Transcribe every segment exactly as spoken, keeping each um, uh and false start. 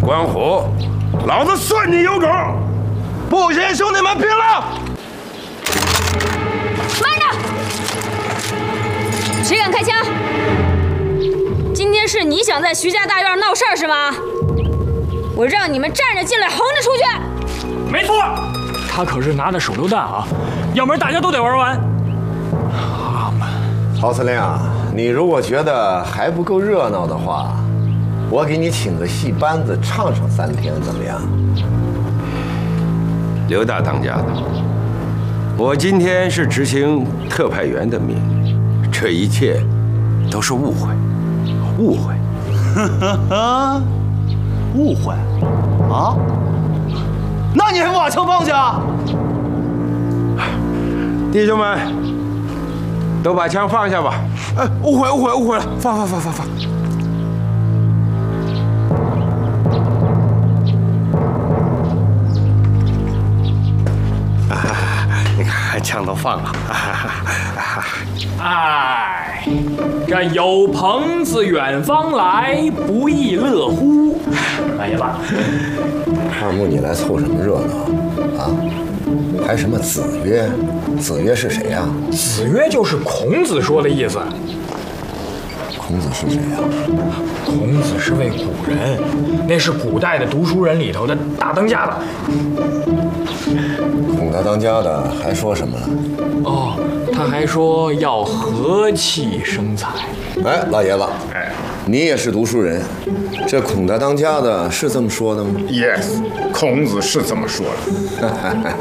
关虎，老子算你有种！不行，兄弟们拼了！ 慢着！谁敢开枪？今天是你想在徐家大院闹事儿是吗？我让你们站着进来，横着出去。 没错，他可是拿的手榴弹啊，要不然大家都得玩完。他们， 曹司令，你如果觉得还不够热闹的话，我给你请个戏班子唱上三天，怎么样？ 刘大当家的，我今天是执行特派员的命令，这一切都是误会，误会。 误会啊？那你还不把枪放下？ 弟兄们，都把枪放下吧！哎，误会，误会，误会了，放放放放放。 你看，枪都放了。 哎，这有朋自远方来，不亦乐乎？慢些吧。 二木，你来凑什么热闹啊？还什么子曰？子曰是谁呀？ 子曰就是孔子说的意思。 孔子是谁呀？ 孔子是位古人，那是古代的读书人里头的大当家的。 孔大当家的还说什么了？ 哦，他还说要和气生财。 哎，老爷子，哎，你也是读书人，这孔大当家的是这么说的吗 ？Yes， 孔子是这么说的。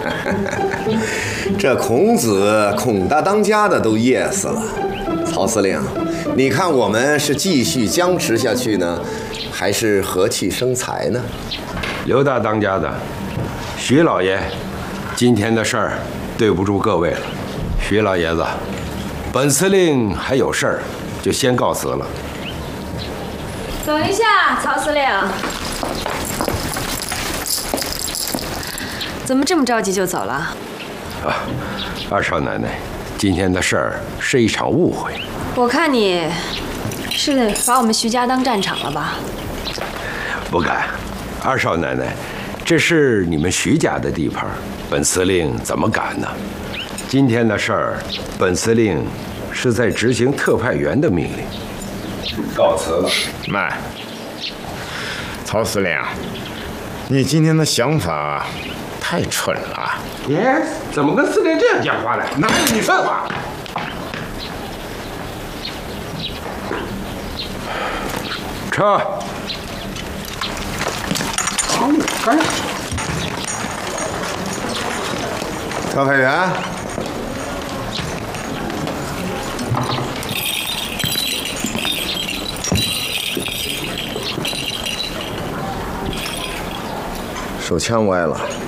这孔子孔大当家的都 yes 了，曹司令，你看我们是继续僵持下去呢，还是和气生财呢？ 刘大当家的，徐老爷，今天的事儿对不住各位了。徐老爷子，本司令还有事儿，就先告辞了。 等一下，曹司令，怎么这么着急就走了？ 啊，二少奶奶，今天的事儿是一场误会。 我看你是把我们徐家当战场了吧？ 不敢，二少奶奶，这是你们徐家的地盘，本司令怎么敢呢？今天的事儿，本司令是在执行特派员的命令，告辞了。 慢，曹司令，你今天的想法太蠢了。 耶，怎么跟司令这样讲话呢？ 哪有你说话？ 撤。 干啥？特派员。手枪歪了。